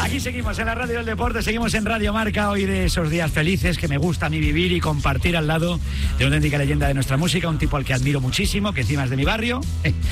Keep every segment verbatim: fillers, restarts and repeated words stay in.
Aquí seguimos en la Radio del Deporte, seguimos en Radio Marca, hoy de esos días felices que me gusta a mí vivir y compartir al lado de una auténtica leyenda de nuestra música, un tipo al que admiro muchísimo, que encima es de mi barrio,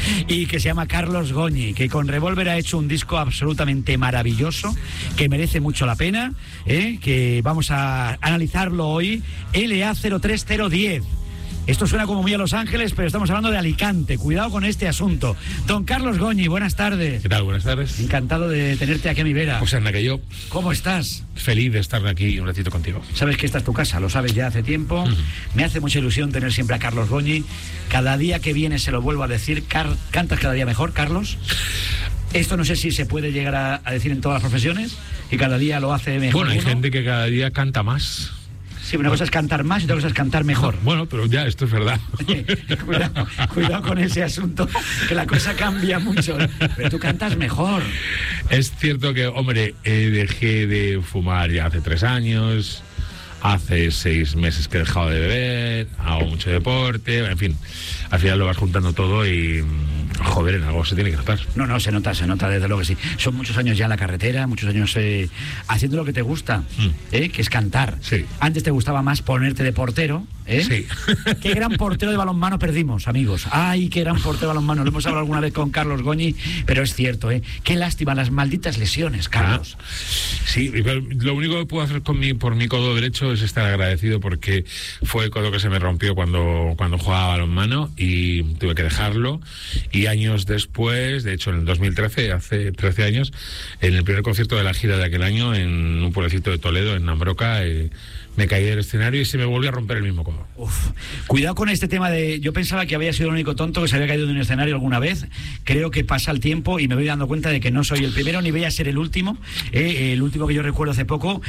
y que se llama Carlos Goñi, que con Revolver ha hecho un disco absolutamente maravilloso, que merece mucho la pena, ¿eh? Que vamos a analizarlo hoy, L A cero tres cero diez. Esto suena como muy a Los Ángeles, pero estamos hablando de Alicante. Cuidado con este asunto. Don Carlos Goñi, buenas tardes. ¿Qué tal? Buenas tardes. Encantado de tenerte aquí a mi vera. Pues anda que yo. ¿Cómo estás? Feliz de estar aquí un ratito contigo. Sabes que esta es tu casa, lo sabes ya hace tiempo. Uh-huh. Me hace mucha ilusión tener siempre a Carlos Goñi. Cada día que viene se lo vuelvo a decir. Car- ¿Cantas cada día mejor, Carlos? Esto no sé si se puede llegar a, a decir en todas las profesiones, y cada día lo hace mejor. Bueno, hay uno. gente que cada día canta más. Sí, una cosa es cantar más y otra cosa es cantar mejor. Bueno, pero ya, esto es verdad. cuidado, cuidado con ese asunto, que la cosa cambia mucho. Pero tú cantas mejor. Es cierto que, hombre, eh, dejé de fumar ya hace tres años. Hace seis meses que he dejado de beber, hago mucho deporte, en fin, al final lo vas juntando todo y, joder, en algo se tiene que notar. No, no, se nota, se nota, desde luego que sí. Son muchos años ya en la carretera, muchos años eh, haciendo lo que te gusta, mm. ¿eh? Que es cantar. Sí. Antes te gustaba más ponerte de portero, ¿eh? Sí. Qué gran portero de balonmano perdimos, amigos. Ay, qué gran portero de balonmano. Lo hemos hablado alguna vez con Carlos Goñi, pero es cierto, ¿eh? Qué lástima, las malditas lesiones, Carlos. Ah, sí, pero lo único que puedo hacer con mi, por mi codo derecho es estar agradecido, porque fue el codo que se me rompió cuando, cuando jugaba balonmano y tuve que dejarlo. Y años después, de hecho en el dos mil trece, hace trece años, en el primer concierto de la gira de aquel año, en un pueblecito de Toledo, en Nambroca, eh, me caí del escenario y se me volvió a romper el mismo codo. Uf. Cuidado con este tema de... Yo pensaba que había sido el único tonto que se había caído de un escenario alguna vez. Creo que pasa el tiempo y me voy dando cuenta de que no soy el primero ni voy a ser el último. Eh, el último que yo recuerdo hace poco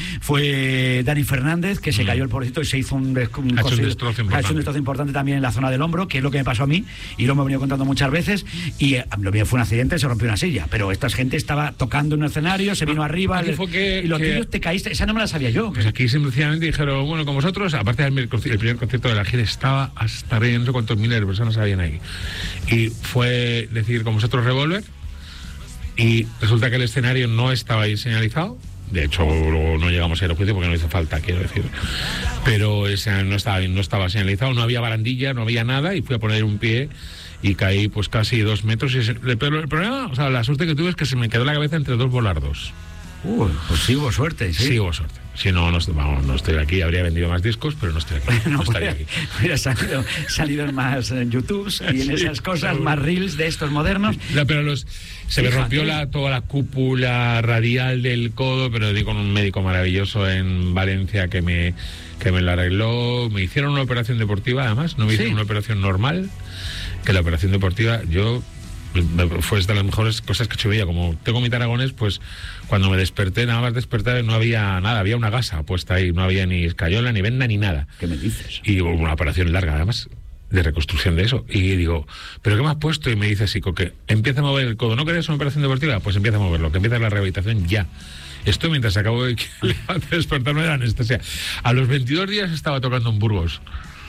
fue Dani Fernández, que se mm. cayó el pobrecito y se hizo un, un, ha hecho un destrozo importante. Ha hecho un destrozo importante también en la zona del hombro, que es lo que me pasó a mí y lo hemos venido contando muchas veces. Y eh, lo mío fue un accidente, se rompió una silla. Pero esta gente estaba tocando en un escenario, se vino arriba le, que, y los que... tuyos te caíste. Esa no me la sabía yo. Pues aquí sencillamente dijeron, bueno, como vosotros, aparte del el primer concierto de la gira, estaba hasta arriba, no sé cuántos miles de personas habían ahí. Y fue decir, con vosotros Revolver, y resulta que el escenario no estaba ahí señalizado. De hecho, luego no llegamos a ir al juicio porque no hizo falta, quiero decir. Pero ese no estaba, no estaba señalizado, no había barandilla, no había nada, y fui a poner un pie y caí pues casi dos metros. Y ese, pero el problema, o sea, la suerte que tuve es que se me quedó la cabeza entre dos volardos. Uh, pues sí hubo suerte, sí. Sí hubo suerte. Si no, no, vamos, no estoy aquí, habría vendido más discos, pero no estoy aquí. No, no estaría hubiera, aquí. Hubiera salido, salido en más en YouTube y en esas sí, cosas, seguro. Más reels de estos modernos. No, pero los, se Fíjate. me rompió la, toda la cúpula radial del codo, pero di con un médico maravilloso en Valencia que me, que me lo arregló. Me hicieron una operación deportiva, además, no me hicieron sí. una operación normal, que la operación deportiva yo... fue de las mejores cosas que he hecho vida. Como tengo mi taragonés, pues cuando me desperté, nada más despertar, no había nada, había una gasa puesta ahí, no había ni escayola, ni venda, ni nada. ¿Qué me dices? Y hubo una operación larga, además, de reconstrucción de eso. Y digo, ¿pero qué me has puesto? Y me dice Sico que empieza a mover el codo. ¿No querés una operación deportiva? Pues empieza a moverlo, que empieza la rehabilitación ya. Esto mientras acabo de despertarme de la anestesia. A los veintidós días estaba tocando en Burgos.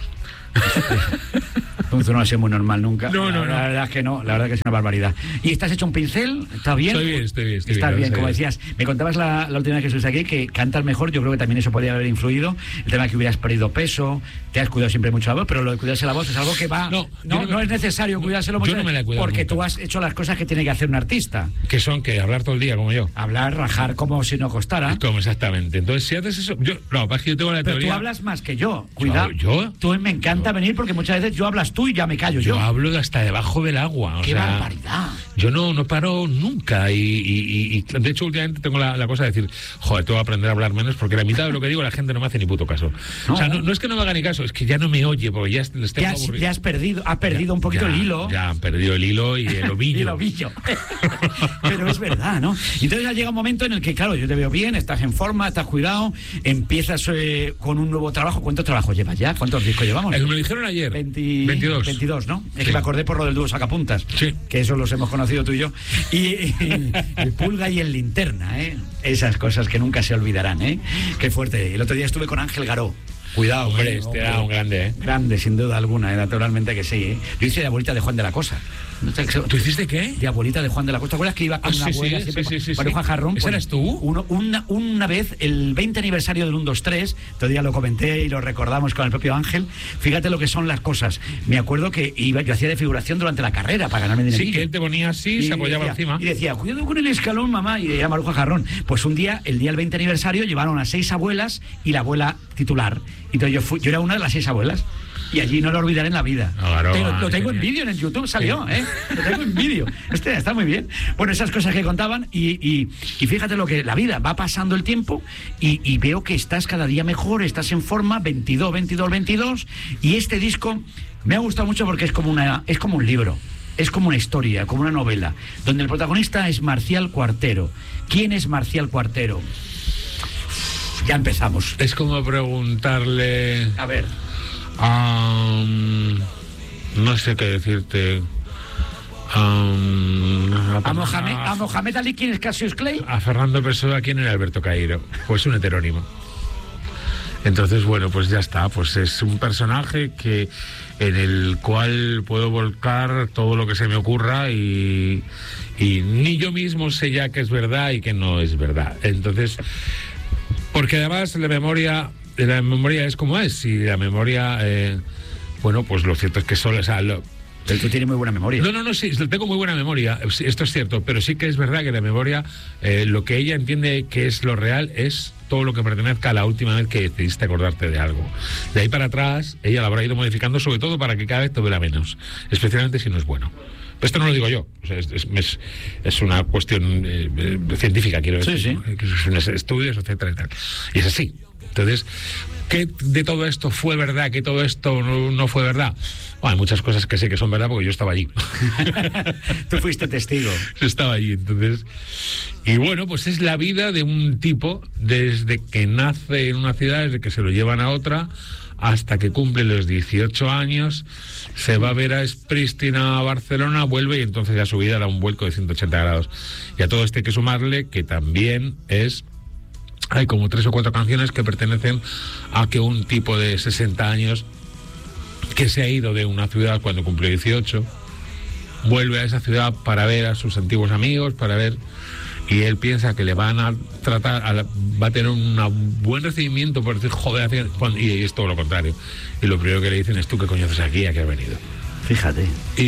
Entonces no ha sido muy normal nunca. No, no, la, no. La verdad es que no, la verdad que es una barbaridad. ¿Y estás hecho un pincel? ¿Estás bien? Estoy bien, estoy bien. Estoy Estás bien, bien, como bien. decías. Me contabas la, la última vez que estuviste aquí que cantas mejor, yo creo que también eso podría haber influido. El tema de que hubieras perdido peso, te has cuidado siempre mucho la voz, pero lo de cuidarse la voz es algo que va... No, no, no, no es necesario cuidárselo mucho. Yo no me la he cuidado porque nunca. Tú has hecho las cosas que tiene que hacer un artista. Que son que hablar todo el día, como yo. Hablar, rajar, como si no costara. Como exactamente. Entonces, si haces eso... Yo, no, es que yo tengo la pero teoría... tú hablas más que yo. Cuidado. ¿Yo? Tú me encanta yo. venir porque muchas veces yo hablas tú y ya me callo yo. Yo hablo hasta debajo del agua. O ¡Qué sea, barbaridad! Yo no, no paro nunca. Y, y, y de hecho, últimamente tengo la, la cosa de decir, joder, tengo que aprender a hablar menos porque la mitad de lo que digo la gente no me hace ni puto caso. No. O sea, no, no es que no me haga ni caso, es que ya no me oye porque ya les tengo ya, aburrido. Ya has perdido, has perdido ya, un poquito ya, el hilo. Ya han perdido el hilo y el ovillo. y el ovillo. Pero es verdad, ¿no? Entonces ya llega un momento en el que, claro, yo te veo bien, estás en forma, estás cuidado, empiezas eh, con un nuevo trabajo. ¿Cuántos trabajos llevas ya? ¿Cuántos discos llevamos? Eh, me lo dijeron ayer. veinte, veintidós. veintidós, ¿no? Es sí. que me acordé por lo del dúo Sacapuntas. Sí. Que eso los hemos conocido tú y yo. Y, y el Pulga y el Linterna, ¿eh? Esas cosas que nunca se olvidarán, ¿eh? Qué fuerte. El otro día estuve con Ángel Garó. Cuidado, hombre, eh, este hombre. era un grande, ¿eh? Grande, sin duda alguna, eh, naturalmente que sí, ¿eh? Yo hice la bolita de Juan de la Cosa. ¿Tú hiciste qué? De abuelita de Juan de la Costa. ¿Te acuerdas que iba con Ah, una sí, abuela sí, siempre sí, sí, sí, Maruja sí. Jarrón? ¿Ese Pues, eres tú? Uno, una, una vez, el veinte aniversario del uno dos tres, todavía lo comenté y lo recordamos con el propio Ángel. Fíjate lo que son las cosas. Me acuerdo que iba, yo hacía de figuración durante la carrera para ganarme dinero. Sí, que él te ponía así y se apoyaba decía, encima. Y decía, cuidado con el escalón, mamá. Y era Maruja Jarrón. Pues un día, el día del veinte aniversario, llevaron a seis abuelas y la abuela titular. Y entonces yo, fui, yo era una de las seis abuelas. Y allí no lo olvidaré en la vida. Claro, Te, lo, lo ay, tengo en genial. vídeo, en el YouTube salió, ¿eh? Lo tengo en vídeo. Este está muy bien. Bueno, esas cosas que contaban y, y, y fíjate lo que la vida va pasando el tiempo y, y veo que estás cada día mejor, estás en forma, veintidós, veintidós, veintidós, y este disco me ha gustado mucho porque es como una, es como un libro. Es como una historia, como una novela, donde el protagonista es Marcial Cuartero. ¿Quién es Marcial Cuartero? Ya empezamos. Es como preguntarle... A ver. Um, no sé qué decirte. Um, A Mohamed, a Mohamed Ali, ¿quién es Cassius Clay? A Fernando Pessoa, ¿quién era Alberto Cairo? Pues un heterónimo. Entonces, bueno, pues ya está. Pues es un personaje que en el cual puedo volcar todo lo que se me ocurra y, y ni yo mismo sé ya que es verdad y que no es verdad. Entonces, porque además la memoria, la memoria es como es y la memoria, eh, bueno, pues lo cierto es que solo, o sea, lo, Pero tú tienes muy buena memoria. No, no, no, sí, tengo muy buena memoria, esto es cierto, pero sí que es verdad que la memoria, eh, lo que ella entiende que es lo real es todo lo que pertenezca a la última vez que decidiste acordarte de algo. De ahí para atrás, ella lo habrá ido modificando, sobre todo para que cada vez te duela menos, especialmente si no es bueno. Pero esto no lo digo yo, o sea, es, es, es una cuestión eh, eh, científica, quiero decir, sí, sí. ¿no? Que son estudios, etcétera, y tal. Y es así. Entonces, ¿qué de todo esto fue verdad? ¿Qué todo esto no, no fue verdad? Bueno, hay muchas cosas que sé que son verdad porque yo estaba allí. Tú fuiste testigo. Estaba allí, entonces. Y bueno, pues es la vida de un tipo desde que nace en una ciudad, desde que se lo llevan a otra, hasta que cumple los dieciocho años, se va a ver a Pristina a Barcelona, vuelve y entonces ya su vida da un vuelco de ciento ochenta grados. Y a todo esto hay que sumarle que también es... Hay como tres o cuatro canciones que pertenecen a que un tipo de sesenta años que se ha ido de una ciudad cuando cumplió dieciocho, vuelve a esa ciudad para ver a sus antiguos amigos, para ver... Y él piensa que le van a tratar, a la, va a tener un buen recibimiento por decir, joder, y es todo lo contrario. Y lo primero que le dicen es, ¿tú qué coño haces aquí? ¿A qué has venido? Fíjate.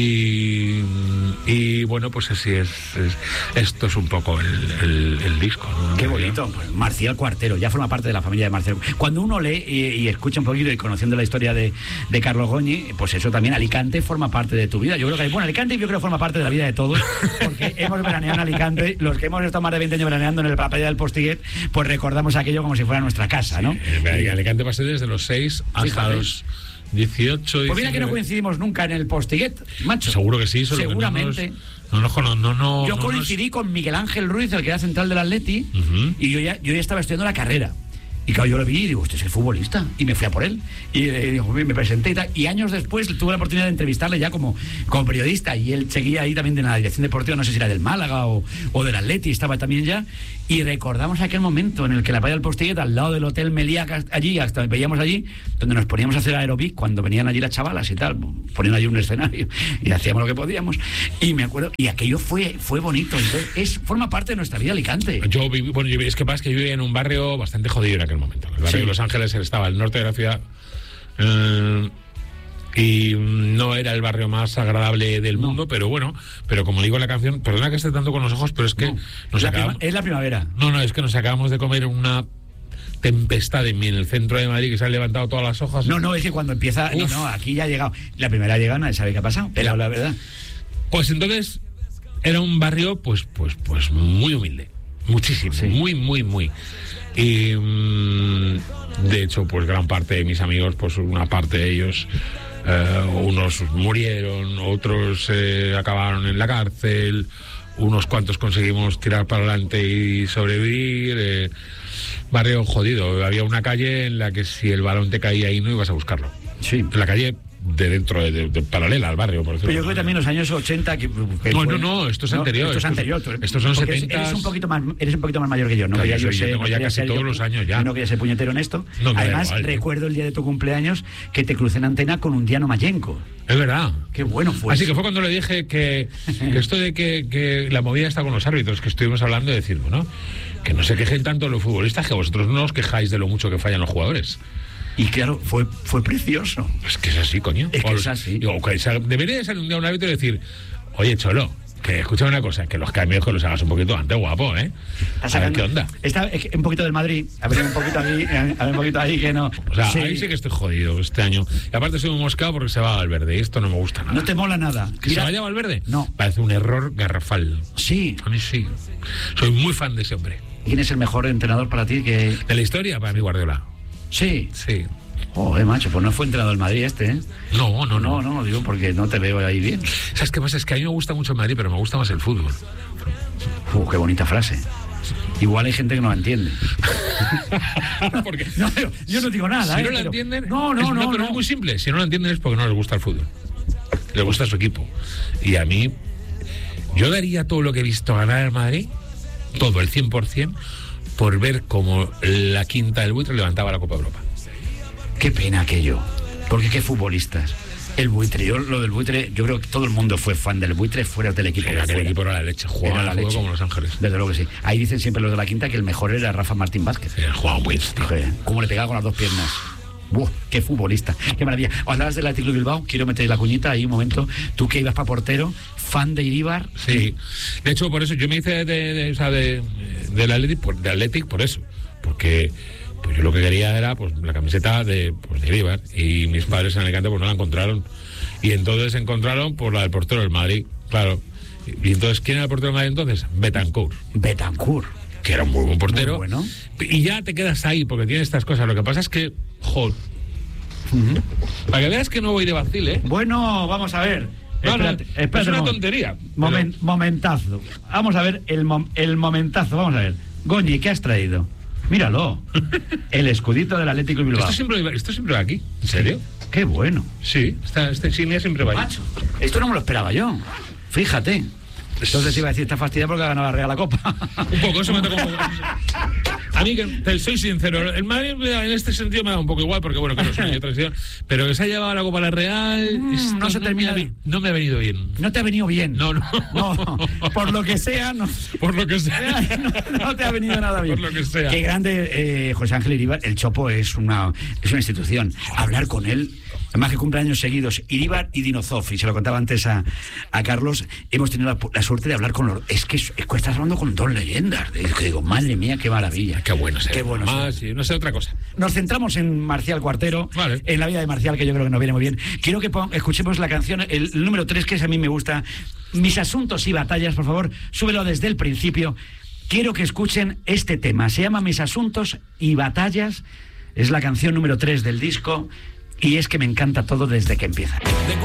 Y, y bueno, pues así es, es. Esto es un poco el, el, el disco, ¿no? Qué bonito. Pues Marcial Cuartero, ya forma parte de la familia de Marcial. Cuando uno lee y, y escucha un poquito y conociendo la historia de, de Carlos Goñi, pues eso también, Alicante forma parte de tu vida. Yo creo que, bueno, Alicante yo creo que forma parte de la vida de todos, porque hemos veraneado en Alicante, los que hemos estado más de veinte años veraneando en el Papaya del Postiguet, pues recordamos aquello como si fuera nuestra casa, ¿no? En Alicante pasé desde los seis hasta Fíjate. los dieciocho, Pues mira diecinueve. que no coincidimos nunca en el Postiguet, macho. Seguro que sí, solo seguramente. Que no, nos, no, no, no, no, Yo no, coincidí no, con Miguel Ángel Ruiz, el que era central del Atleti, Uh-huh. y yo ya, yo ya estaba estudiando la carrera. Y claro, yo lo vi y digo, usted es el futbolista. Y me fui a por él. Y eh, digo, me presenté y tal. Y años después tuve la oportunidad de entrevistarle ya como, como periodista. Y él seguía ahí también de la dirección deportiva, no sé si era del Málaga o, o del Atleti, estaba también ya. Y recordamos aquel momento en el que la playa del Postiguet, al lado del Hotel Meliá, allí, hasta veíamos allí, donde nos poníamos a hacer aerobic cuando venían allí las chavalas y tal. Ponían allí un escenario y hacíamos lo que podíamos. Y me acuerdo, y aquello fue, fue bonito. Entonces, es, forma parte de nuestra vida Alicante. Yo viví, bueno, yo, es que pasa es que yo vivía en un barrio bastante jodido en aquel momento. El barrio Sí. de Los Ángeles estaba al norte de la ciudad. Eh, y no era el barrio más agradable del No. mundo, pero bueno, pero como digo en la canción, perdona que esté tanto con los ojos, pero es que No. nos La acabamos, prima- es la primavera. no, no, es que nos acabamos de comer una tempestad en, en el centro de Madrid que se han levantado todas las hojas. No, no, es que cuando empieza. No, Uf. no, aquí ya ha llegado. La primera llega, nadie sabe qué ha pasado. Pero la verdad. Pues entonces era un barrio pues pues pues muy humilde, muchísimo, Sí. muy muy muy. Y mm, de hecho pues gran parte de mis amigos, pues una parte de ellos, eh, unos murieron, otros eh, acabaron en la cárcel, unos cuantos conseguimos tirar para adelante y sobrevivir. eh, barrio jodido, había una calle en la que si el balón te caía ahí no ibas a buscarlo. Sí. En la calle de dentro, de, de, de paralela al barrio, por decirlo. Pero yo creo que también los años ochenta... Que, que no, fue, no, no, esto es no, anterior. Esto es esto, anterior. Tú, estos son setenta. setenta. Eres un poquito más, eres un poquito más mayor que yo. No Claro, quería yo, yo, soy, sé, yo tengo no ya quería casi ser todos yo, los años ya. No quería ser puñetero en esto. No, Además, igual, recuerdo el día de tu cumpleaños que te crucé en antena con un Diano Mayenco. Es verdad. Qué bueno fue. Así eso. que fue cuando le dije que, que esto de que, que la movida está con los árbitros, que estuvimos hablando, de decir, bueno, que no se quejen tanto los futbolistas, que vosotros no os quejáis de lo mucho que fallan los jugadores. Y claro, fue, fue precioso. Es que es así, coño. Es que o, es así. Digo, okay, debería salir un día un árbitro y decir, oye, Cholo, que escucha una cosa, que los cambios que los hagas un poquito antes, guapo, ¿eh? A ver qué onda. Está es que un poquito del Madrid, a ver un poquito ahí, a ver un poquito ahí que no. O sea, sí. ahí sí que estoy jodido este año. Y aparte soy un moscado porque se va a Valverde y esto no me gusta nada. No te mola nada. ¿Que Mira, se vaya a Valverde? No. Parece un error garrafal. Sí. A mí sí. Soy muy fan de ese hombre. ¿Quién es el mejor entrenador para ti? Que... ¿De la historia? Para mí, Guardiola. Sí. Sí. Joder, macho, pues no fue entrenador del Madrid este, ¿eh? No, no, no. No, no, digo porque no te veo ahí bien. ¿Sabes qué pasa? Es que a mí me gusta mucho el Madrid, pero me gusta más el fútbol. Uh, qué bonita frase. Igual hay gente que no la entiende. Porque no, yo, yo no digo nada, si ¿eh? no la pero... entienden, no, no, es, no, no, pero no. es muy simple. Si no la entienden es porque no les gusta el fútbol. Les gusta su equipo. Y a mí, yo daría todo lo que he visto ganar el Madrid, todo, el cien por ciento, por ver cómo la quinta del buitre levantaba la Copa Europa. Qué pena aquello. Porque qué futbolistas. El buitre, yo lo del buitre, yo creo que todo el mundo fue fan del buitre fuera del equipo. Era que el equipo era la leche, jugaba la leche como Los Ángeles. Desde luego que sí. Ahí dicen siempre los de la quinta que el mejor era Rafa Martín Vázquez. Era jugaba muy bien. Cómo le pegaba con las dos piernas. ¡Buah! ¡Qué futbolista! ¡Qué maravilla! Hablabas del Athletic Club Bilbao, quiero meter la cuñita ahí un momento. Tú que ibas para portero, fan de Iríbar. Sí. De hecho, por eso yo me hice de, de, o sea, de, del Athletic, por, de Athletic por eso. Porque pues yo lo que quería era pues la camiseta de, pues, de Iríbar. Y mis padres en Alicante pues no la encontraron. Y entonces encontraron por la del portero del Madrid, claro. Y entonces, ¿quién era el portero del Madrid entonces? Betancourt. Betancourt. Que era un muy buen portero. Muy bueno. Y ya te quedas ahí porque tiene estas cosas. Lo que pasa es que, joder. Uh-huh. Para que veas que no voy de vacile, ¿eh? Bueno, vamos a ver. No, espérate, no, espérate es una un tontería. Moment, pero... Momentazo. Vamos a ver el, mom, el momentazo. Vamos a ver. Goñi, ¿qué has traído? Míralo. El escudito del Atlético Bilbao. Esto siempre, esto siempre va aquí. ¿En serio? Qué bueno. Sí, esta, esta insignia siempre va aquí. Macho, esto no me lo esperaba yo. Fíjate. Entonces iba a decir, está fastidiada porque ha ganado la Real la Copa. Un poco, eso me toca un poco. A mí, que te soy sincero, el Madrid en este sentido me da un poco igual, porque bueno, que no es una tradición, pero que se ha llevado la Copa a la Real, mm, no se no termina me ha, no me ha venido bien. No te ha venido bien. No, no. No, por lo que sea, no. Por lo que sea. No, no te ha venido nada bien. Por lo que sea. Qué grande, eh, José Ángel Iríbar. El Chopo es una, es una institución. Hablar con él. Además que cumple años seguidos, Iríbar y Dinozov, y se lo contaba antes a, a Carlos, hemos tenido la, la suerte de hablar con los... Es que, es que estás hablando con dos leyendas. Es que digo, madre mía, qué maravilla. Qué bueno ser. Qué bueno Más, sí, no sé otra cosa. Nos centramos en Marcial Cuartero, vale. En la vida de Marcial, que yo creo que nos viene muy bien. Quiero que pon, escuchemos la canción, el, el número tres, que es a mí me gusta. Mis asuntos y batallas, por favor, súbelo desde el principio. Quiero que escuchen este tema. Se llama Mis asuntos y batallas. Es la canción número tres del disco. Y es que me encanta todo desde que empieza.